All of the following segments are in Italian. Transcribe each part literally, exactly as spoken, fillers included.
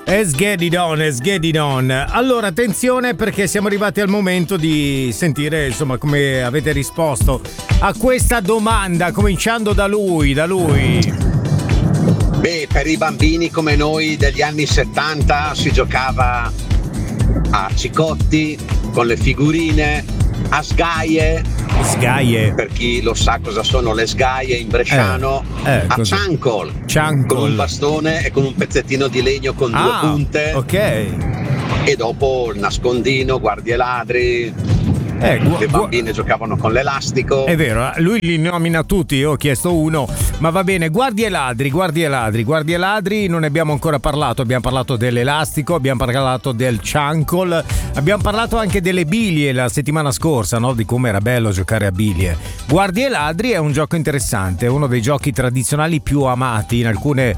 Let's get it on, let's get it on. Allora, attenzione, perché siamo arrivati al momento di sentire, insomma, come avete risposto a questa domanda, cominciando da lui, da lui. Beh, per i bambini come noi degli anni settanta si giocava a cicotti, con le figurine, a sgaie. Sgaie. Per chi lo sa cosa sono le sgaie in bresciano, eh, eh, a così. ciancol, Ciancol. con un bastone e con un pezzettino di legno con ah, due punte. Ok. E dopo il nascondino, guardie ladri. Eh, gu- le bambine gu- giocavano con l'elastico. È vero, lui li nomina tutti, io ho chiesto uno, ma va bene. Guardie ladri, guardie ladri, guardie ladri, non ne abbiamo ancora parlato. Abbiamo parlato dell'elastico, abbiamo parlato del ciancol, abbiamo parlato anche delle bilie la settimana scorsa, no? Di come era bello giocare a bilie. Guardie ladri è un gioco interessante, è uno dei giochi tradizionali più amati. In alcune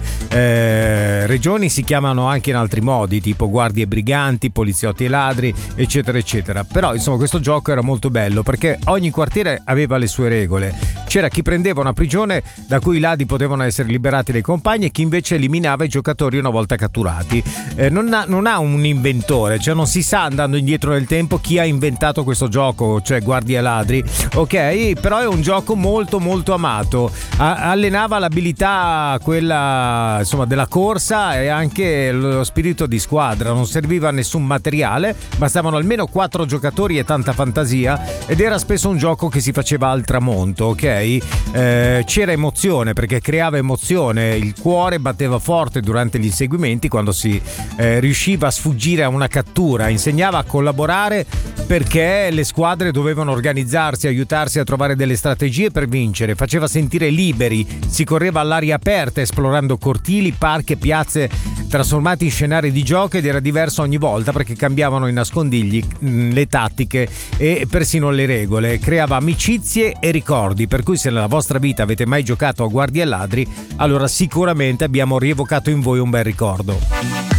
eh, regioni si chiamano anche in altri modi, tipo guardie briganti, poliziotti e ladri, eccetera eccetera. Però insomma questo gioco era molto bello perché ogni quartiere aveva le sue regole. C'era chi prendeva una prigione da cui i ladri potevano essere liberati dai compagni e chi invece eliminava i giocatori una volta catturati. Eh, non, ha, non ha un inventore, cioè non si sa andando indietro nel tempo chi ha inventato questo gioco, cioè guardie ladri, ok? Però è un gioco molto molto amato. A- allenava l'abilità quella insomma della corsa e anche lo spirito di squadra. Non serviva nessun materiale, bastavano almeno quattro giocatori e tanta fantasia, ed era spesso un gioco che si faceva al tramonto, ok? Eh, c'era emozione perché creava emozione, il cuore batteva forte durante gli inseguimenti quando si eh, riusciva a sfuggire a una cattura, insegnava a collaborare perché le squadre dovevano organizzarsi, aiutarsi a trovare delle strategie per vincere, faceva sentire liberi, si correva all'aria aperta esplorando cortili, parchi e piazze trasformati in scenari di gioco, ed era diverso ogni volta perché cambiavano i nascondigli, le tattiche e persino le regole. Creava amicizie e ricordi, per cui se nella vostra vita avete mai giocato a guardie e ladri, allora sicuramente abbiamo rievocato in voi un bel ricordo.